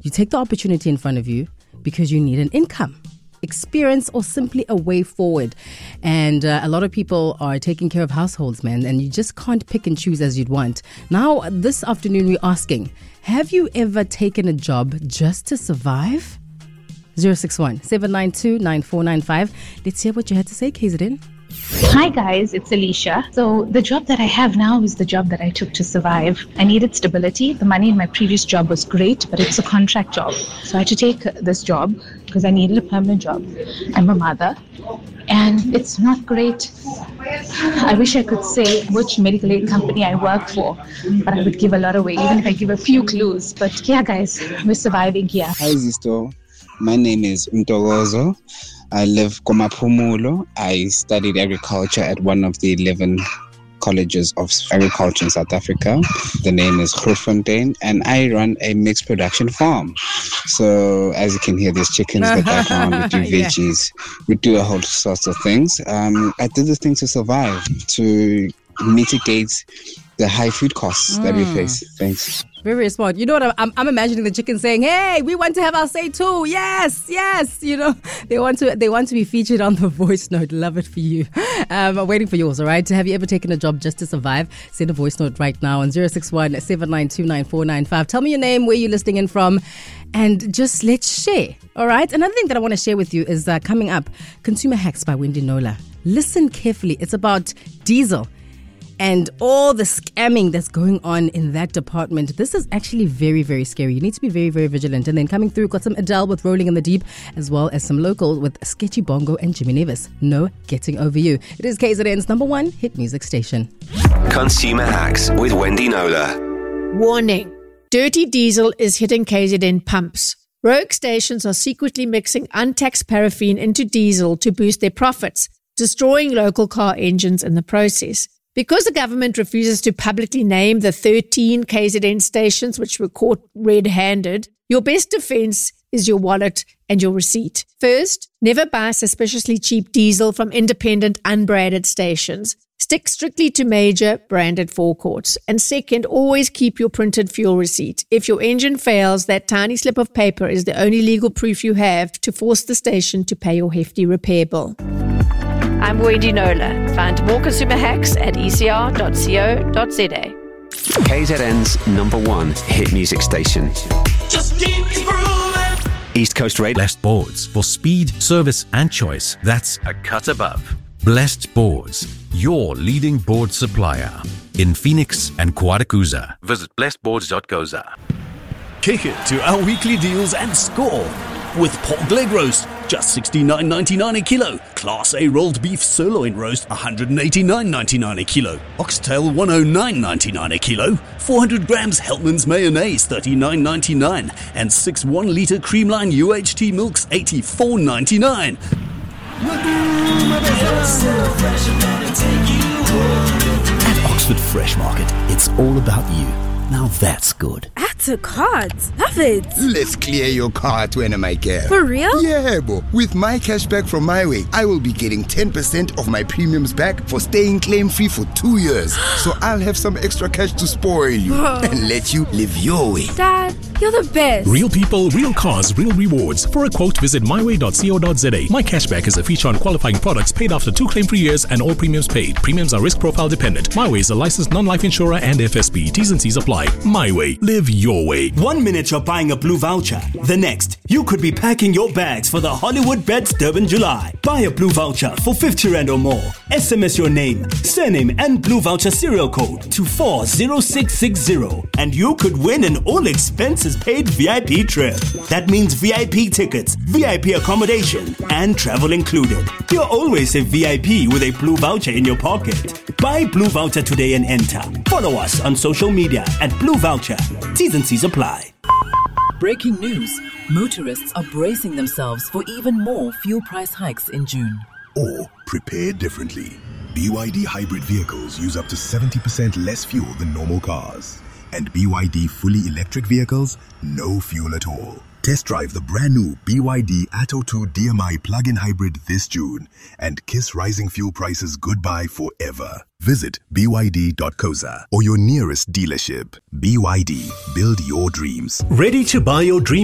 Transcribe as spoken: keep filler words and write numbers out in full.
You take the opportunity in front of you because you need an income, experience, or simply a way forward. And uh, a lot of people are taking care of households, man, and you just can't pick and choose as you'd want. Now, this afternoon, we're asking, have you ever taken a job just to survive? zero six one, seven nine two, nine four nine five. Let's hear what you had to say, K Z N. Hi guys, it's Alicia. So the job that I have now is the job that I took to survive. I needed stability. The money in my previous job was great, but it's a contract job. So I had to take this job because I needed a permanent job. I'm a mother and it's not great. I wish I could say which medical aid company I work for, but I would give a lot away, even if I give a few clues. But yeah guys, we're surviving here. Hi Zisto, my name is Mtogozo. I live Komapumulo. I studied agriculture at one of the eleven colleges of agriculture in South Africa. The name is Grootfontein, and I run a mixed production farm. So as you can hear, there's chickens in the background, we do veggies, yeah. we do a whole sorts of things. Um, I did this thing to survive, to mitigate the high food costs mm. that we face. Thanks. Very, very smart. You know what? I'm, I'm imagining the chicken saying, "Hey, we want to have our say too. Yes, yes." You know, they want to they want to be featured on the voice note. Love it for you. Um, I'm waiting for yours. All right. Have you ever taken a job just to survive? Send a voice note right now on zero six one, seven nine two, nine four nine five. Tell me your name, where you're listening in from, and just let's share. All right. Another thing that I want to share with you is uh, coming up, Consumer Hacks by Wendy Nola. Listen carefully. It's about diesel and all the scamming that's going on in that department. This is actually very, very scary. You need to be very, very vigilant. And then coming through, got some Adele with Rolling in the Deep, as well as some local with Sketchy Bongo and Jimmy Nevis. No getting over you. It is K Z N's number one hit music station. Consumer Hacks with Wendy Nola. Warning. Dirty diesel is hitting K Z N pumps. Rogue stations are secretly mixing untaxed paraffin into diesel to boost their profits, destroying local car engines in the process. Because the government refuses to publicly name the thirteen K Z N stations which were caught red-handed, your best defense is your wallet and your receipt. First, never buy suspiciously cheap diesel from independent, unbranded stations. Stick strictly to major branded forecourts. And second, always keep your printed fuel receipt. If your engine fails, that tiny slip of paper is the only legal proof you have to force the station to pay your hefty repair bill. I'm Wendy Nola. Find more consumer hacks at e c r dot co dot z a. K Z N's number one hit music station. Just keep grooving. East Coast Radio. Blessed Boards for speed, service, and choice. That's a cut above. Blessed Boards, your leading board supplier in Phoenix and Kwadakuza. Visit blessed boards dot goza. Kick it to our weekly deals and score. With pork leg roast, just sixty-nine ninety-nine a kilo. Class A rolled beef sirloin roast, one eighty-nine ninety-nine a kilo. Oxtail, one oh nine ninety-nine a kilo. four hundred grams Heltman's mayonnaise, thirty-nine ninety-nine. And six one-litre Creamline U H T milks, eighty-four ninety-nine. At Oxford Fresh Market, it's all about you. Now that's good. Add to cart. Love it. Let's clear your cart when I care. For real? Yeah, bo. With my cashback from MyWay, I will be getting ten percent of my premiums back for staying claim-free for two years. So I'll have some extra cash to spoil you Whoa. and let you live your way. Dad, you're the best. Real people, real cars, real rewards. For a quote, visit my way dot co dot z a. My cashback is a feature on qualifying products paid after two claim-free years and all premiums paid. Premiums are risk profile dependent. MyWay is a licensed non-life insurer and F S B. T's and C's apply. MyWay. Live your way. One minute you're buying a blue voucher. The next, you could be packing your bags for the Hollywood Bets Durban July. Buy a blue voucher for fifty rand or more. S M S your name, surname and blue voucher serial code to four zero six six zero and you could win an all expenses paid V I P trip. That means V I P tickets, V I P accommodation and travel included. You're always a V I P with a blue voucher in your pocket. Buy blue voucher today and enter. Follow us on social media at blue voucher. T's and C's apply. Breaking news. Motorists are bracing themselves for even more fuel price hikes in June. Or prepare differently. B Y D hybrid vehicles use up to seventy percent less fuel than normal cars. And B Y D fully electric vehicles, no fuel at all. Test drive the brand new B Y D Atto two D M I plug-in hybrid this June and kiss rising fuel prices goodbye forever. Visit b y d dot coza or your nearest dealership. B Y D, build your dreams. Ready to buy your dream